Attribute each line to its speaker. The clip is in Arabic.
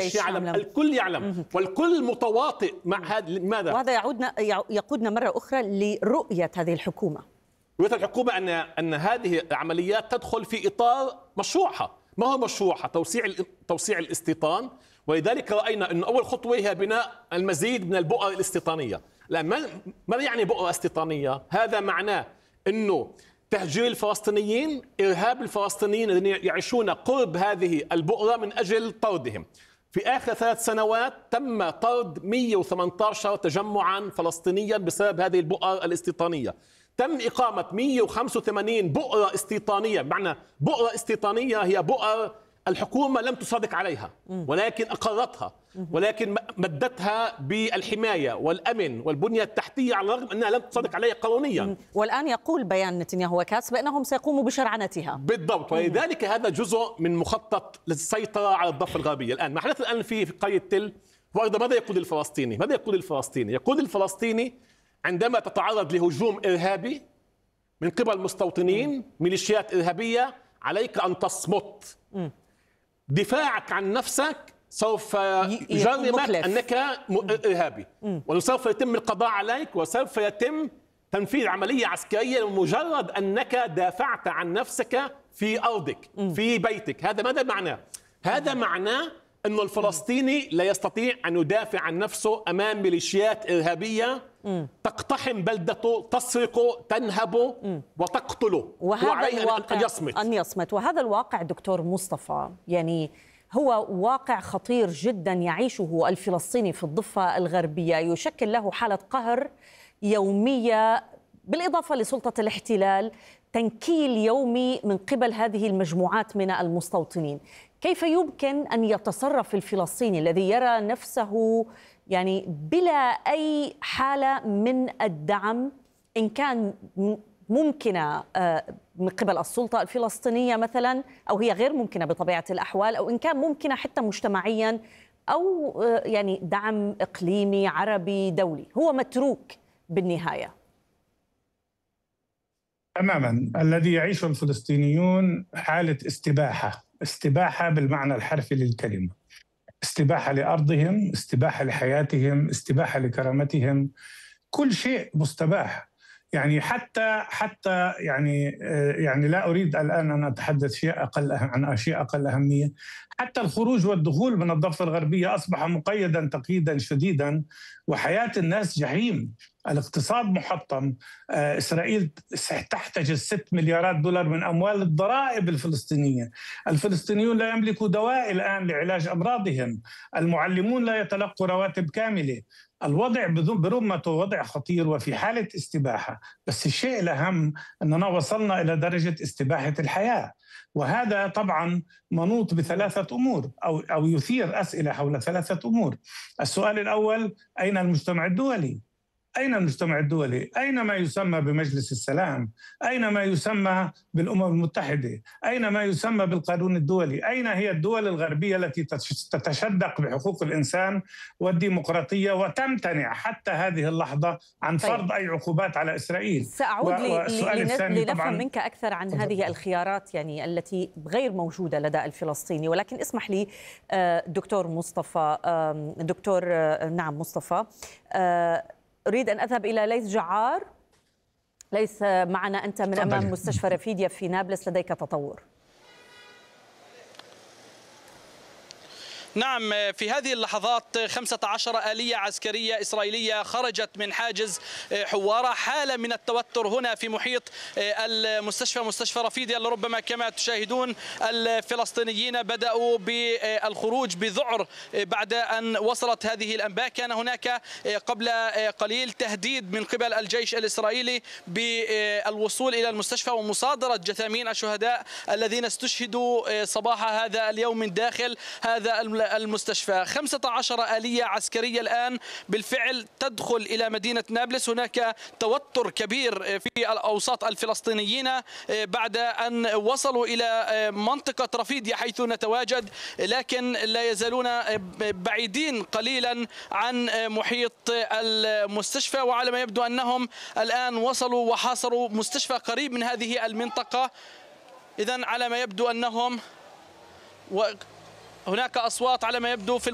Speaker 1: الجيش يعلم، الكل يعلم، والكل متواطئ مع هذا. لماذا؟
Speaker 2: وهذا يقودنا مرة أخرى لرؤية هذه الحكومة.
Speaker 1: رؤية الحكومة أن هذه العمليات تدخل في إطار مشروعها. ما هو مشروعها؟ توسيع الاستيطان، ولذلك رأينا أن أول خطوة هي بناء المزيد من البؤر الاستيطانية. الآن ماذا يعني بؤرة استيطانية؟ هذا معناه أنه تهجير الفلسطينيين، إرهاب الفلسطينيين الذين يعيشون قرب هذه البؤرة من أجل طردهم. في آخر 3 سنوات تم طرد 118 تجمعا فلسطينيا بسبب هذه البؤر الاستيطانية. تم إقامة 185 بؤرة استيطانية. معنى بؤرة استيطانية هي بؤر الحكومة لم تصادق عليها ولكن أقرتها، ولكن مدتها بالحماية والأمن والبنية التحتية على الرغم أنها لم تصادق عليها قانونيا.
Speaker 2: والآن يقول بيان نتنياهو وكاتس بأنهم سيقوموا بشرعنتها.
Speaker 1: بالضبط، ولذلك هذا جزء من مخطط للسيطرة على الضفة الغربية. الآن ما حدث الآن في قرية تل هو أيضا ماذا يقود الفلسطيني؟ ماذا يقود الفلسطيني؟ يقود الفلسطيني عندما تتعرض لهجوم إرهابي من قبل مستوطنين ميليشيات إرهابية عليك أن تصمت. دفاعك عن نفسك سوف يجرمك أنك إرهابي، وسوف يتم القضاء عليك، وسوف يتم تنفيذ عملية عسكرية لمجرد أنك دافعت عن نفسك في أرضك في بيتك. هذا ماذا معناه؟ هذا معناه أن الفلسطيني لا يستطيع أن يدافع عن نفسه أمام ميليشيات إرهابية تقتحم بلدته، تسرقه، تنهبه وتقتله،
Speaker 2: وعليه
Speaker 1: أن
Speaker 2: يصمت. وهذا الواقع دكتور مصطفى يعني هو واقع خطير جدا يعيشه الفلسطيني في الضفة الغربية، يشكل له حالة قهر يومية، بالإضافة لسلطة الاحتلال تنكيل يومي من قبل هذه المجموعات من المستوطنين. كيف يمكن أن يتصرف الفلسطيني الذي يرى نفسه يعني بلا أي حالة من الدعم، إن كان ممكنة من قبل السلطة الفلسطينية مثلا، أو هي غير ممكنة بطبيعة الأحوال، أو إن كان ممكنة حتى مجتمعيا، أو يعني دعم إقليمي عربي دولي، هو متروك بالنهاية؟
Speaker 3: تماما. الذي يعيشه الفلسطينيون حالة استباحة بالمعنى الحرفي للكلمة، استباحة لأرضهم، استباحة لحياتهم، استباحة لكرامتهم، كل شيء مستباح. يعني حتى يعني لا أريد الآن أن أتحدث عن أشياء أقل أهمية. حتى الخروج والدخول من الضفة الغربية أصبح مقيدا تقييدا شديدا، وحياة الناس جحيم، الاقتصاد محطم. إسرائيل تحتجز 6 مليارات دولار من أموال الضرائب الفلسطينية. الفلسطينيون لا يملكوا دواء الآن لعلاج أمراضهم، المعلمون لا يتلقوا رواتب كاملة. الوضع برمته وضع خطير وفي حالة استباحة. بس الشيء الأهم أننا وصلنا إلى درجة استباحة الحياة، وهذا طبعا منوط بثلاثة أمور أو يثير أسئلة حول 3 أمور. السؤال الأول: أين المجتمع الدولي؟ أين المجتمع الدولي؟ أين ما يسمى بمجلس السلام؟ أين ما يسمى بالأمم المتحدة؟ أين ما يسمى بالقانون الدولي؟ أين هي الدول الغربية التي تتشدق بحقوق الإنسان والديمقراطية وتمتنع حتى هذه اللحظة عن فرض أي عقوبات على إسرائيل؟
Speaker 2: سأعود لنفهم منك أكثر عن هذه الخيارات يعني التي غير موجودة لدى الفلسطيني، ولكن اسمح لي دكتور مصطفى مصطفى، أريد أن أذهب إلى ليث جعار. ليث، معنا أنت من أمام مستشفى رفيديا في نابلس، لديك تطور.
Speaker 4: نعم، في هذه اللحظات 15 آلية عسكرية إسرائيلية خرجت من حاجز حوارة. حالة من التوتر هنا في محيط المستشفى، مستشفى رفيديا. لربما كما تشاهدون الفلسطينيين بدأوا بالخروج بذعر بعد أن وصلت هذه الأنباء. كان هناك قبل قليل تهديد من قبل الجيش الإسرائيلي بالوصول إلى المستشفى ومصادرة جثامين الشهداء الذين استشهدوا صباح هذا اليوم من داخل هذا المستشفى. 15 آلية عسكرية الآن بالفعل تدخل إلى مدينة نابلس. هناك توتر كبير في الأوساط الفلسطينيين بعد أن وصلوا إلى منطقة رفيديا حيث نتواجد، لكن لا يزالون بعيدين قليلا عن محيط المستشفى، وعلى ما يبدو أنهم الآن وصلوا وحاصروا مستشفى قريب من هذه المنطقة. إذن على ما يبدو أنهم هناك أصوات على ما يبدو في